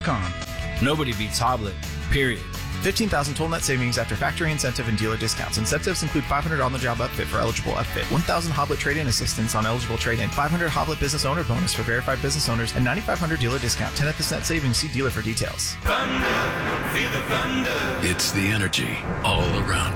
hoblet.com. Nobody beats Hoblet, period. 15,000 total net savings after factory incentive and dealer discounts. Incentives include $500 on-the-job upfit for eligible upfit, 1,000 Hoblet trade-in assistance on eligible trade-in, 500 Hoblet business owner bonus for verified business owners, and 9,500 dealer discount. 10th net savings. See dealer for details. Thunder, feel the thunder. It's the energy all around